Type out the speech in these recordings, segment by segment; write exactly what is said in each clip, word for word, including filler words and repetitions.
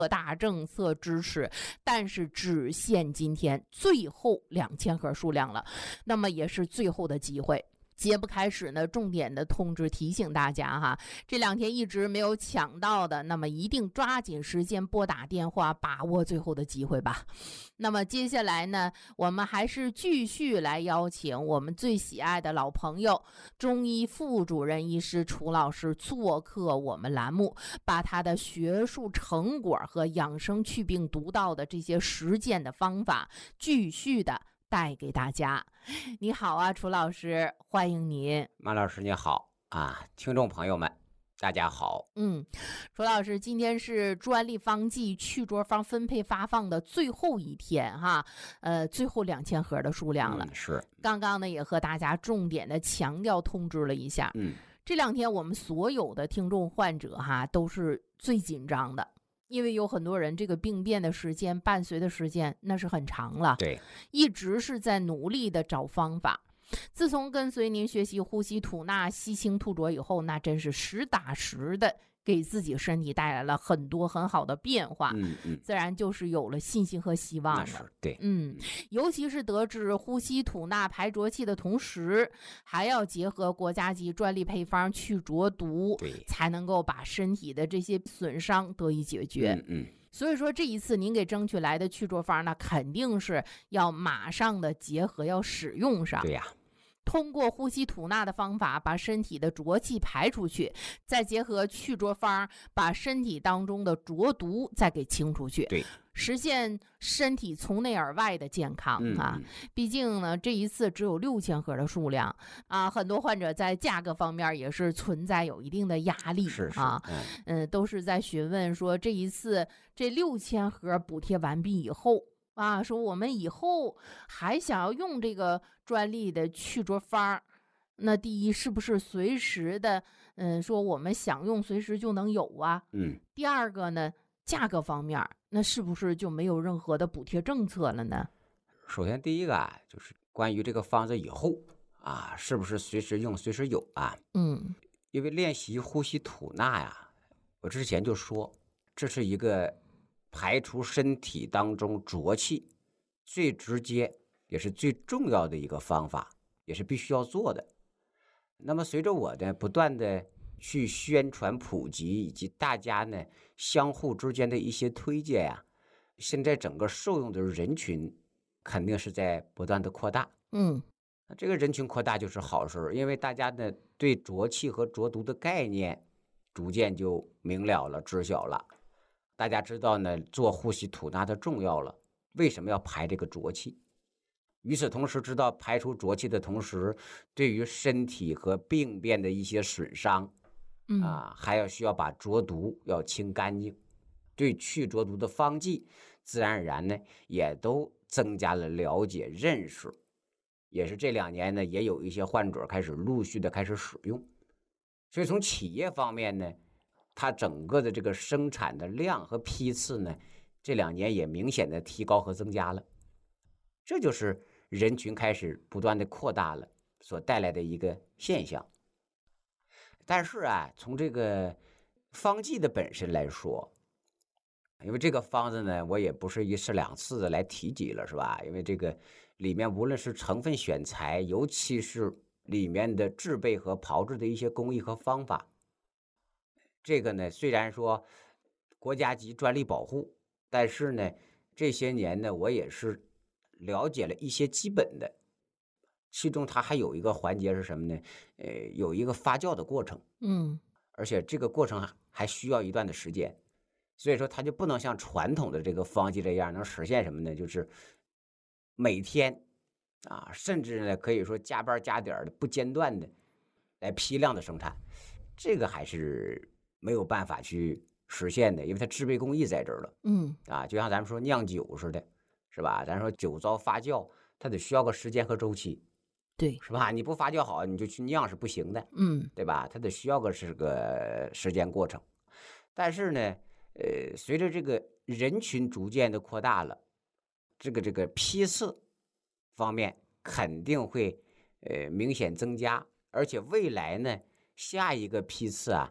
各大政策支持，但是只限今天最后两千盒数量了，那么也是最后的机会。节目开始呢，重点的通知提醒大家哈，这两天一直没有抢到的，那么一定抓紧时间拨打电话，把握最后的机会吧。那么接下来呢，我们还是继续来邀请我们最喜爱的老朋友中医副主任医师楚老师做客我们栏目，把他的学术成果和养生祛病独到的这些实践的方法继续的带给大家。你好啊，楚老师，欢迎您。 马老师你好啊，听众朋友们大家好。 嗯，楚老师，今天是专利方剂去浊方分配发放的最后一天哈，呃，最后两千盒的数量了。 嗯、是。 刚刚呢也和大家重点的强调通知了一下。 嗯， 这两天我们所有的听众患者哈都是最紧张的。因为有很多人这个病变的时间伴随的时间那是很长了， 对， 一直是在努力的找方法。自从跟随您学习呼吸吐纳吸清吐浊以后，那真是实打实的给自己身体带来了很多很好的变化， 嗯嗯， 自然就是有了信心和希望了。 那是对， 嗯，尤其是得知呼吸吐纳排浊气的同时，还要结合国家级专利配方去浊毒， 对， 才能够把身体的这些损伤得以解决。 嗯嗯， 所以说这一次您给争取来的去浊方呢，肯定是要马上的结合要使用上。 对呀。 通过呼吸吐纳的方法把身体的浊气排出去，再结合去浊方把身体当中的浊毒再给清出去， 对， 实现身体从内而外的健康啊！ 嗯嗯、 毕竟呢，这一次只有六千盒的数量啊，很多患者在价格方面也是存在有一定的压力是是啊， 嗯、 呃，都是在询问说这一次这六千盒补贴完毕以后。啊，说我们以后还想要用这个专利的去浊方，那第一是不是随时的，嗯，说我们想用随时就能有啊？ 嗯。 第二个呢，价格方面，那是不是就没有任何的补贴政策了呢？ 首先第一个啊，就是关于这个方子以后啊，是不是随时用随时有啊？ 嗯， 因为练习呼吸吐纳呀，我之前就说这是一个排除身体当中浊气最直接也是最重要的一个方法，也是必须要做的。那么随着我呢不断的去宣传普及，以及大家呢相互之间的一些推荐呀、啊，现在整个受用的人群肯定是在不断的扩大。 嗯， 那这个人群扩大就是好事，因为大家呢对浊气和浊毒的概念逐渐就明了了、知晓了。大家知道呢，做呼吸吐纳的重要了，为什么要排这个浊气？与此同时，知道排除浊气的同时，对于身体和病变的一些损伤， 嗯啊，还要需要把浊毒要清干净。对去浊毒的方剂，自然而然呢，也都增加了了解认识。也是这两年呢，也有一些患者开始陆续的开始使用。所以从企业方面呢，它整个的这个生产的量和批次呢，这两年也明显的提高和增加了，这就是人群开始不断的扩大了所带来的一个现象。但是啊，从这个方剂的本身来说，因为这个方子呢，我也不是一次两次的来提及了，是吧？因为这个里面无论是成分选材，尤其是里面的制备和炮制的一些工艺和方法，这个呢，虽然说国家级专利保护，但是呢，这些年呢，我也是了解了一些基本的。其中它还有一个环节是什么呢？呃，有一个发酵的过程， 嗯， 而且这个过程还需要一段的时间，所以说它就不能像传统的这个方剂这样能实现什么呢？就是每天啊，甚至呢可以说加班加点的不间断的来批量的生产，这个还是没有办法去实现的，因为它制备工艺在这儿了。 嗯， 啊，就像咱们说酿酒似的，是吧？咱说酒糟发酵，它得需要个时间和周期， 对， 是吧？你不发酵好，你就去酿是不行的， 嗯， 对吧？它得需要个是个时间过程。但是呢，呃，随着这个人群逐渐的扩大了，这个这个批次方面肯定会呃明显增加，而且未来呢，下一个批次啊，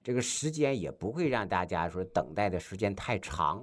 这个时间也不会让大家说等待的时间太长。